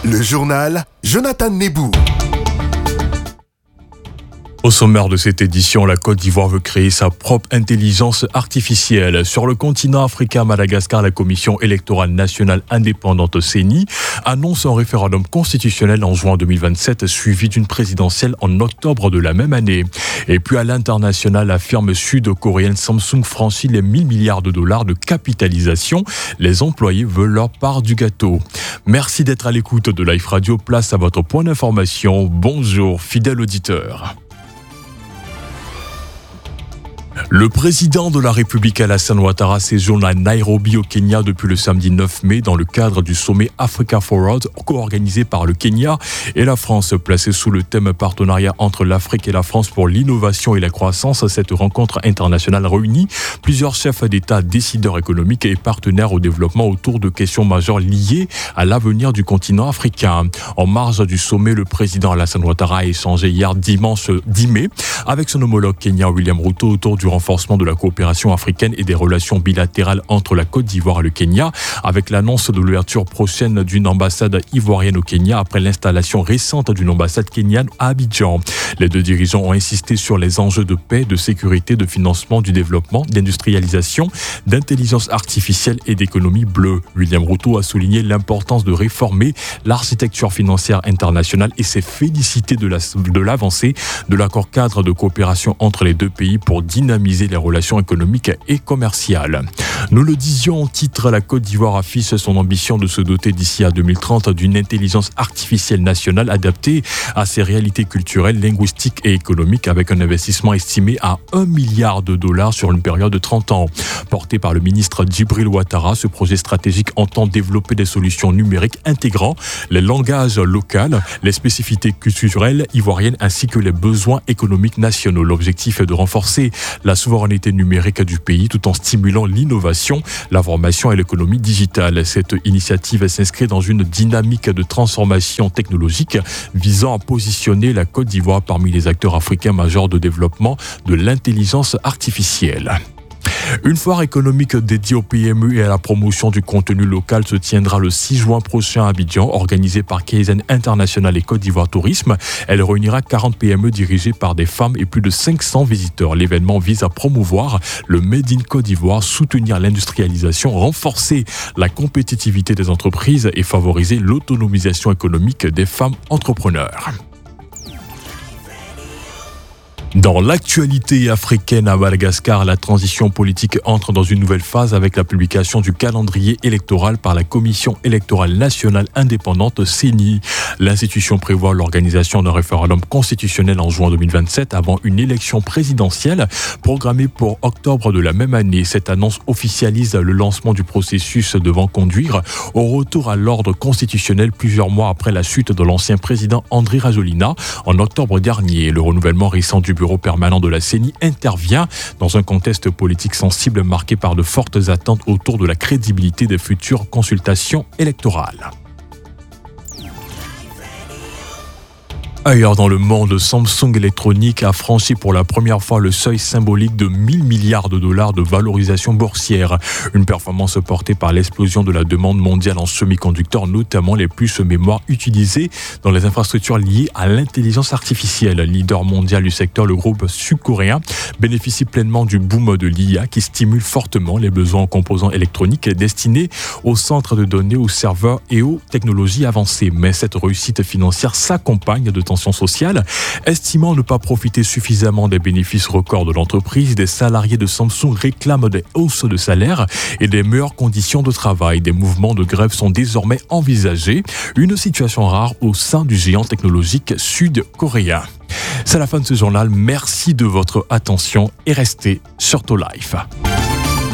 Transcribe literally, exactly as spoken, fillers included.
Le journal Jonathan Nebou. Au sommaire de cette édition, la Côte d'Ivoire veut créer sa propre intelligence artificielle. Sur le continent africain, Madagascar, la Commission électorale nationale indépendante C E N I annonce un référendum constitutionnel en juin deux mille vingt-sept, suivi d'une présidentielle en octobre de la même année. Et puis à l'international, la firme sud-coréenne Samsung franchit les mille milliards de dollars de capitalisation. Les employés veulent leur part du gâteau. Merci d'être à l'écoute de Life Radio. Place à votre point d'information. Bonjour, fidèle auditeur. Le président de la République Alassane Ouattara séjourne à Nairobi au Kenya depuis le samedi neuf mai dans le cadre du sommet Africa Forward co-organisé par le Kenya et la France. Placée sous le thème partenariat entre l'Afrique et la France pour l'innovation et la croissance, cette rencontre internationale réunit plusieurs chefs d'État, décideurs économiques et partenaires au développement autour de questions majeures liées à l'avenir du continent africain. En marge du sommet, le président Alassane Ouattara a échangé hier dimanche dix mai avec son homologue kenyan William Ruto autour du renforcement de la coopération africaine et des relations bilatérales entre la Côte d'Ivoire et le Kenya, avec l'annonce de l'ouverture prochaine d'une ambassade ivoirienne au Kenya après l'installation récente d'une ambassade kenyane à Abidjan. Les deux dirigeants ont insisté sur les enjeux de paix, de sécurité, de financement, du développement, d'industrialisation, d'intelligence artificielle et d'économie bleue. William Ruto a souligné l'importance de réformer l'architecture financière internationale et s'est félicité de, la, de l'avancée de l'accord cadre de coopération entre les deux pays pour dynamiser les relations économiques et commerciales. Nous le disions en titre, la Côte d'Ivoire affiche son ambition de se doter d'ici à deux mille trente d'une intelligence artificielle nationale adaptée à ses réalités culturelles, linguistiques et économiques avec un investissement estimé à un milliard de dollars sur une période de trente ans. Porté par le ministre Djibril Ouattara, ce projet stratégique entend développer des solutions numériques intégrant les langages locaux, les spécificités culturelles ivoiriennes ainsi que les besoins économiques nationaux. L'objectif est de renforcer la souveraineté numérique du pays tout en stimulant l'innovation, la formation et l'économie digitale. Cette initiative s'inscrit dans une dynamique de transformation technologique visant à positionner la Côte d'Ivoire parmi les acteurs africains majeurs de développement de l'intelligence artificielle. Une foire économique dédiée aux P M E et à la promotion du contenu local se tiendra le six juin prochain à Abidjan, organisée par Kaizen International et Côte d'Ivoire Tourisme. Elle réunira quarante P M E dirigées par des femmes et plus de cinq cents visiteurs. L'événement vise à promouvoir le Made in Côte d'Ivoire, soutenir l'industrialisation, renforcer la compétitivité des entreprises et favoriser l'autonomisation économique des femmes entrepreneurs. Dans l'actualité africaine à Madagascar, la transition politique entre dans une nouvelle phase avec la publication du calendrier électoral par la Commission électorale nationale indépendante C E N I. L'institution prévoit l'organisation d'un référendum constitutionnel en juin deux mille vingt-sept avant une élection présidentielle programmée pour octobre de la même année. Cette annonce officialise le lancement du processus devant conduire au retour à l'ordre constitutionnel plusieurs mois après la chute de l'ancien président Andry Rajoelina en octobre dernier. Le renouvellement récent du bureau permanent de la C E N I intervient dans un contexte politique sensible marqué par de fortes attentes autour de la crédibilité des futures consultations électorales. Ailleurs dans le monde, Samsung Electronics a franchi pour la première fois le seuil symbolique de mille milliards de dollars de valorisation boursière. Une performance portée par l'explosion de la demande mondiale en semi-conducteurs, notamment les puces mémoire utilisées dans les infrastructures liées à l'intelligence artificielle. Leader mondial du secteur, le groupe sud-coréen bénéficie pleinement du boom de l'I A qui stimule fortement les besoins en composants électroniques destinés aux centres de données, aux serveurs et aux technologies avancées. Mais cette réussite financière s'accompagne de tensions sociale, estimant ne pas profiter suffisamment des bénéfices records de l'entreprise. Des salariés de Samsung réclament des hausses de salaire et des meilleures conditions de travail. Des mouvements de grève sont désormais envisagés, une situation rare au sein du géant technologique sud-coréen. C'est la fin de ce journal. Merci de votre attention et restez sur To Life.